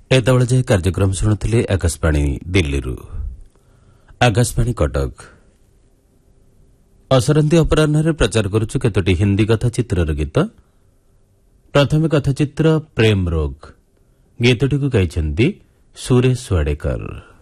ଏତେବେଳେ ଯାଏ କାର୍ଯ୍ୟକ୍ରମ ଶୁଣୁଥିଲେ ଆକାଶବାଣୀ ଦିଲ୍ଲୀରୁ। ଆକାଶବାଣୀ କଟକ ଅସରନ୍ତି ଅପରାହ୍ନରେ ପ୍ରଚାର କରୁଛୁ କେତୋଟି ହିନ୍ଦୀ କଥାଚିତ୍ରର ଗୀତ। ପ୍ରଥମେ କଥାଚିତ୍ର ପ୍ରେମ ରୋଗ, ଗୀତଟିକୁ ଗାଇଛନ୍ତି ସୁରେଶ ୱାଡେକର।